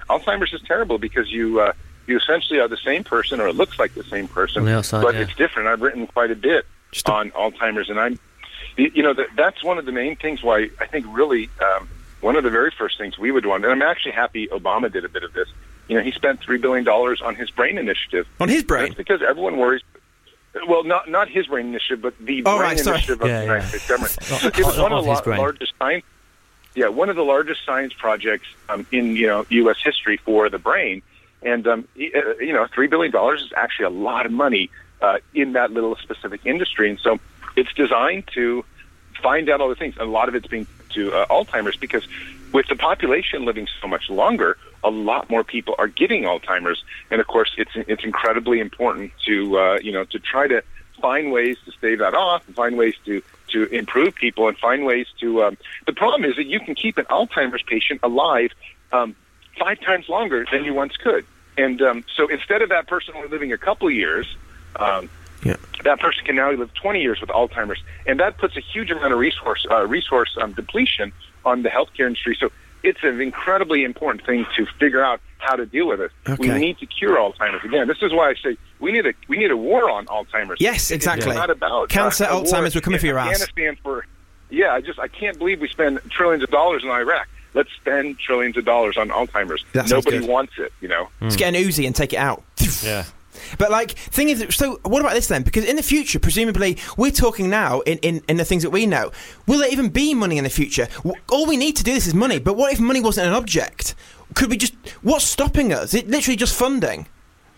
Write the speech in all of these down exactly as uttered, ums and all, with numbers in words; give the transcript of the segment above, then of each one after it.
Alzheimer's is terrible because you uh, you essentially are the same person, or it looks like the same person, outside, but yeah. it's different. I've written quite a bit Just a- on Alzheimer's, and I'm, you know, that, that's one of the main things why I think really um, one of the very first things we would want, and I'm actually happy Obama did a bit of this. You know, he spent three billion dollars on his brain initiative. On his brain? That's because everyone worries. Well, not not his brain initiative, but the Oh, brain right, sorry. initiative of Yeah, the United yeah. States government. Not- It was not one of of the his la- brain. largest science, yeah, one of the largest science projects um, in you know U S history for the brain, and um, y- uh, you know, three billion dollars is actually a lot of money uh, in that little specific industry, and so it's designed to find out all the things. A lot of it's being to uh, Alzheimer's because with the population living so much longer, a lot more people are getting Alzheimer's, and of course, it's it's incredibly important to uh, you know to try to find ways to stave that off, and find ways to to improve people, and find ways to. Um, the problem is that you can keep an Alzheimer's patient alive um, five times longer than you once could, and um, so instead of that person only living a couple of years. Um, Yeah. That person can now live twenty years with Alzheimer's, and that puts a huge amount of resource uh, resource um, depletion on the healthcare industry. So it's an incredibly important thing to figure out how to deal with it. Okay. We need to cure Alzheimer's. Again, this is why I say we need a we need a war on Alzheimer's. Yes, exactly. It's not about Cancer, uh, a war Alzheimer's, we're coming in for your ass. Afghanistan for, yeah, I just I can't believe we spend trillions of dollars in Iraq. Let's spend trillions of dollars on Alzheimer's. That sounds Nobody good. wants it, you know. Let's get an Uzi and take it out. Yeah. But, like, thing is, so what about this then? Because in the future, presumably, we're talking now in, in, in the things that we know. Will there even be money in the future? W- All we need to do this is money. But what if money wasn't an object? Could we just... What's stopping us? It literally just funding.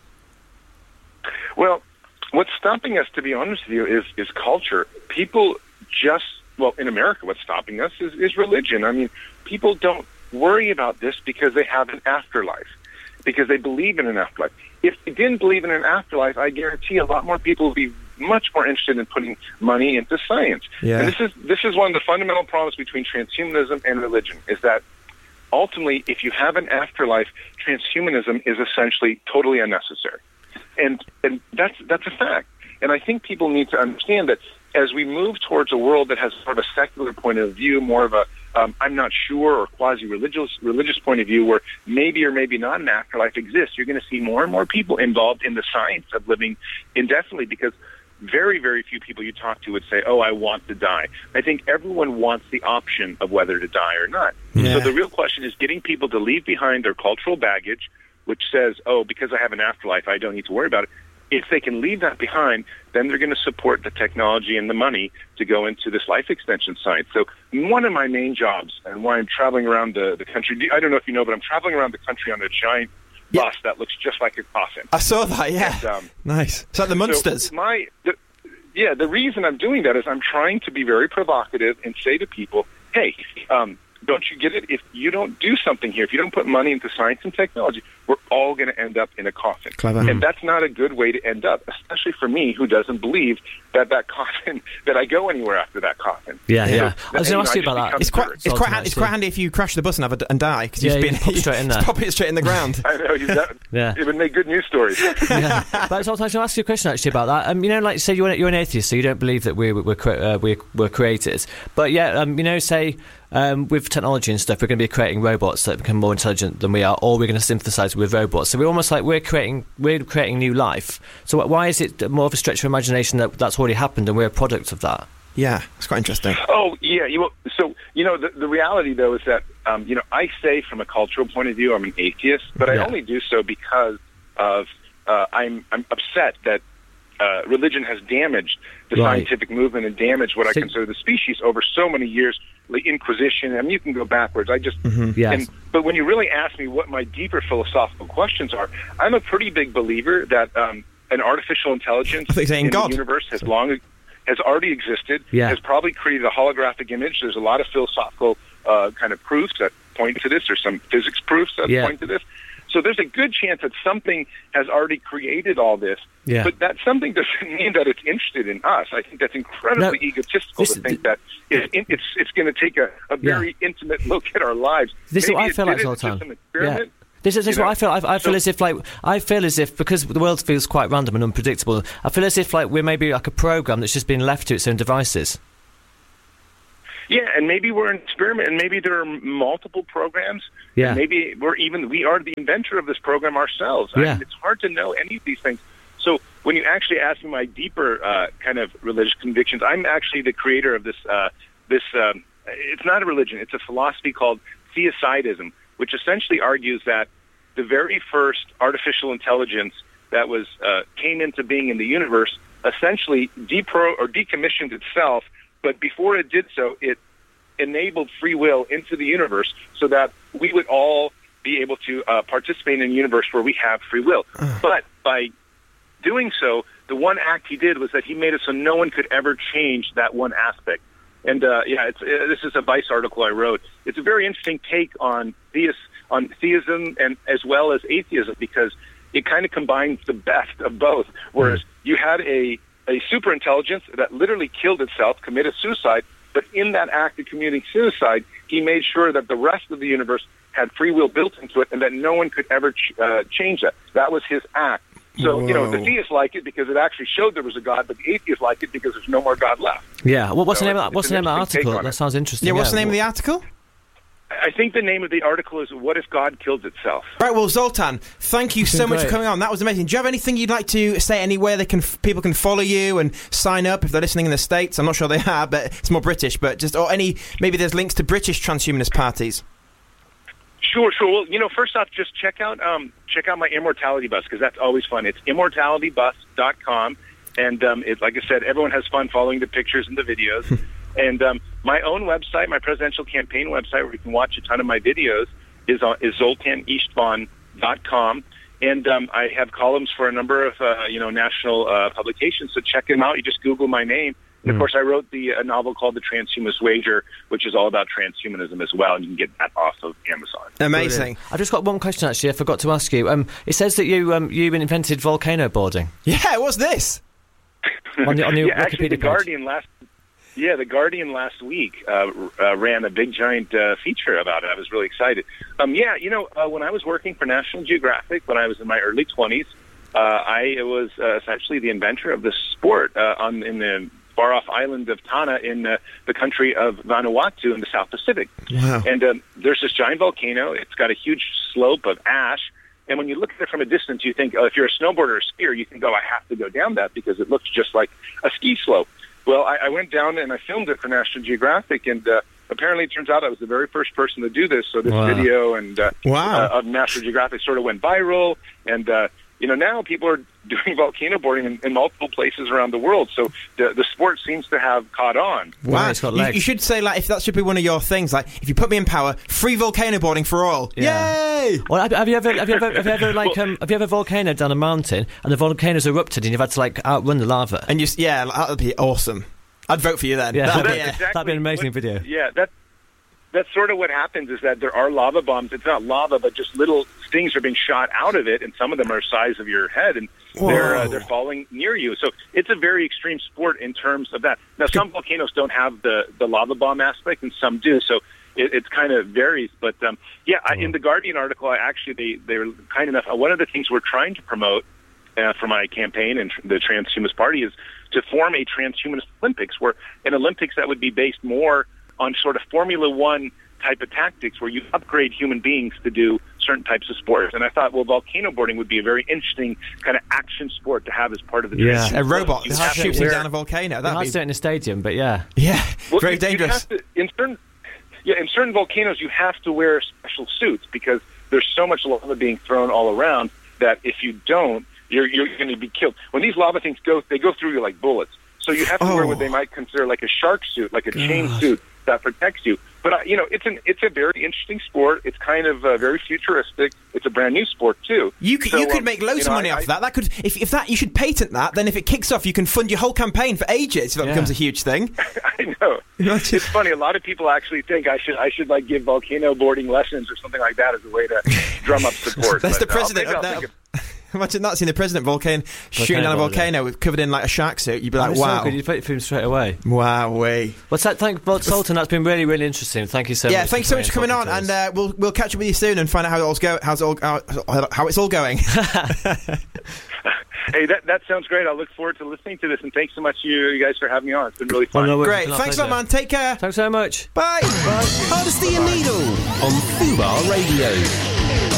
Well, what's stopping us, to be honest with you, is, is culture. People just... Well, in America, what's stopping us is, is religion. I mean, people don't worry about this because they have an afterlife, because they believe in an afterlife. If they didn't believe in an afterlife, I guarantee a lot more people would be much more interested in putting money into science. Yeah. And this is this is one of the fundamental problems between transhumanism and religion, is that ultimately, if you have an afterlife, transhumanism is essentially totally unnecessary. And and that's that's a fact. And I think people need to understand that as we move towards a world that has sort of a secular point of view, more of a Um, I'm not sure, or quasi-religious religious point of view, where maybe or maybe not an afterlife exists, you're going to see more and more people involved in the science of living indefinitely, because very, very few people you talk to would say, oh, I want to die. I think everyone wants the option of whether to die or not. Yeah. So the real question is getting people to leave behind their cultural baggage, which says, oh, because I have an afterlife, I don't need to worry about it. If they can leave that behind, then they're going to support the technology and the money to go into this life extension science. So one of my main jobs, and why I'm traveling around the, the country, I don't know if you know, but I'm traveling around the country on a giant Yeah. bus that looks just like a coffin. I saw that, yeah. And, um, nice. It's like the Munsters. So my, the, yeah, the reason I'm doing that is I'm trying to be very provocative and say to people, hey, um, don't you get it? If you don't do something here, if you don't put money into science and technology, we're all going to end up in a coffin. Clever. And that's not a good way to end up, especially for me, who doesn't believe that that coffin, that I go anywhere after that coffin. Yeah, So, yeah. I was going to you know, ask you just about that. become It's quite, dirt. it's quite, Ultimate, ha- it's quite handy if you crash the bus and have a, and die, because Yeah, you've you been pop straight in there. pop it straight in the ground. I know, you, that, Yeah. it would make good news stories. Yeah. But I was going to ask you a question actually about that. Um, you know, like say you're an, you're an atheist, so you don't believe that we're we're cre- uh, we're, we're created. But yeah, um, you know, say um, with technology and stuff, we're going to be creating robots that become more intelligent than we are, or we're going to synthesize with robots. So we're almost like we're creating we're creating new life. So why is it more of a stretch of imagination that that's already happened and we're a product of that? Yeah, it's quite interesting. Oh, yeah. You, so, you know, the, the reality, though, is that, um, you know, I say from a cultural point of view, I'm an atheist, but I Yeah. only do so because of uh, I'm, I'm upset that uh, religion has damaged the Right. scientific movement and damaged what I So- consider the species over so many years. The Inquisition, I mean, you can go backwards. I just, Yes. and, but when you really ask me what my deeper philosophical questions are, I'm a pretty big believer that um, an artificial intelligence I think you're saying in God. the universe has long has already existed, Yeah. has probably created a holographic image. There's a lot of philosophical uh, kind of proofs that point to this. There's some physics proofs that Yeah. point to this. So there's a good chance that something has already created all this. Yeah. But that something doesn't mean that it's interested in us. I think that's incredibly No, egotistical this- to think that it, it, it's it's going to take a, a very intimate look at our lives. This is Maybe what I it feel did like it, all the it's time. just an experiment. Yeah. This is, this is You what know? I feel. I, I feel So- as if like I feel as if because the world feels quite random and unpredictable. I feel as if like we're maybe like a program that's just been left to its own devices. Yeah, and maybe we're an experiment, and maybe there are multiple programs Yeah. Maybe we're even we are the inventor of this program ourselves. Yeah. I mean, it's hard to know any of these things. So when you actually ask me my deeper uh, kind of religious convictions, I'm actually the creator of this. Uh, this um, it's not a religion; it's a philosophy called theocidism, which essentially argues that the very first artificial intelligence that was uh, came into being in the universe essentially depro or decommissioned itself, but before it did so, it enabled free will into the universe so that we would all be able to uh, participate in a universe where we have free will. But by doing so, the one act he did was that he made it so no one could ever change that one aspect. And uh, yeah, it's, uh, this is a Vice article I wrote. It's a very interesting take on theist, on theism and as well as atheism, because it kind of combines the best of both. Whereas you had a a super intelligence that literally killed itself, committed suicide, but in that act of committing suicide, he made sure that the rest of the universe had free will built into it and that no one could ever ch- uh, change that. That was his act. So, Whoa. you know, the theists like it because it actually showed there was a God, but the atheists like it because there's no more God left. Yeah. Well, what's So the name it's- of, what's it's the name of an that interesting take article? on That it. sounds interesting. Yeah, what's the name of the What- article? I think the name of the article is "What if God Kills Itself?" Right, well, Zoltan, thank you so been much for great. coming on. That was amazing. Do you have anything you'd like to say anywhere they can people can follow you and sign up if they're listening in the States? I'm not sure they are, but it's more British. But just or any maybe there's links to British transhumanist parties. Sure, sure. Well, you know, first off, just check out um, check out my Immortality Bus because that's always fun. It's immortality bus dot com, and um, it, like I said, everyone has fun following the pictures and the videos. And um, my own website, my presidential campaign website, where you can watch a ton of my videos, is on is zoltan istvan dot com. And um, I have columns for a number of uh, you know national uh, publications. So check them out. You just Google my name. And, of course, I wrote the a novel called The Transhumanist Wager, which is all about transhumanism as well. And you can get that off of Amazon. Amazing. Brilliant. I've just got one question, actually. I forgot to ask you. Um, it says that you um, you invented volcano boarding. Yeah, what's this? On your, on your yeah, actually, Wikipedia the page. Guardian last yeah, the Guardian last week uh, uh, ran a big giant uh, feature about it. I was really excited. Um, yeah, you know, uh, when I was working for National Geographic when I was in my early twenties, uh, I was uh, essentially the inventor of this sport uh, on in the far-off island of Tana in uh, the country of Vanuatu in the South Pacific. Wow. And um, there's this giant volcano. It's got a huge slope of ash. And when you look at it from a distance, you think, oh, if you're a snowboarder or skier, you think, oh, I have to go down that because it looks just like a ski slope. Well, I, I went down and I filmed it for National Geographic, and uh, apparently it turns out I was the very first person to do this. So this Wow. video and uh, Wow. uh, of National Geographic sort of went viral, and uh, you know now people are doing volcano boarding in, in multiple places around the world. So the the sport seems to have caught on. Wow, it's got You, legs. you should say, like, if that should be one of your things, like, if you put me in power, free volcano boarding for all. Yeah. Yay! Well, have, have you ever, have you ever, have you ever, like, um, have you ever volcano down a mountain and the volcano's erupted and you've had to like outrun the lava? And you, s- yeah, that would be awesome. I'd vote for you then. Yeah. That'd Well, be- that's yeah. exactly- That'd be an amazing what- video. Yeah, that that's sort of what happens is that there are lava bombs. It's not lava, but just little things are being shot out of it, and some of them are the size of your head, and they're uh, Whoa. they're falling near you. So it's a very extreme sport in terms of that. Now, some volcanoes don't have the the lava bomb aspect, and some do. So it, it's kind of varies. But um, yeah, I, in the Guardian article, I actually they they were kind enough. Uh, one of the things we're trying to promote uh, for my campaign and the Transhumanist Party is to form a Transhumanist Olympics, where an Olympics that would be based more on sort of Formula One type of tactics, where you upgrade human beings to do certain types of sports. And I thought, well, volcano boarding would be a very interesting kind of action sport to have as part of the Yeah. Transhumanist A robot You that have to shooting wear- down a volcano. I That'd might be do it in a stadium, but yeah. yeah, Well, very you- you dangerous. have to- in certain, yeah, in certain volcanoes, you have to wear special suits because there's so much lava being thrown all around that if you don't, you're you're going to be killed. When these lava things go, they go through you like bullets. So you have to wear Oh. what they might consider like a shark suit, like a chain God. suit that protects you. But uh, you know, it's an it's a very interesting sport. It's kind of uh, very futuristic. It's a brand new sport too. You could, So, you could um, make loads you know, of money I- off that. That could, if, if that, you should patent that. Then if it kicks off, you can fund your whole campaign for ages. If that Yeah. becomes a huge thing. I know. Imagine- It's funny. A lot of people actually think I should I should like give volcano boarding lessons or something like that as a way to drum up support. That's But the I'll- president. maybe Of I'll that. think of- Imagine that, seeing the president volcano shooting down a boarding. volcano with, covered in like a shark suit. You'd be like, That was wow, so good. You put it for him straight away. wow, way. Well, that, thank, well, Sultan, that's been really, really interesting. Thank you so Yeah, much. thanks so much for coming on, talking and to us. uh, we'll we'll catch up with you soon and find out how it all's go, how's all how, how it's all going. Hey, that that sounds great. I look forward to listening to this, and thanks so much, you, you guys, for having me on. It's been really fun. Well, no, Great. Thanks a lot, man. Take care. Thanks so much. Bye. Bye. Hardesty and Needle on Fubar Radio.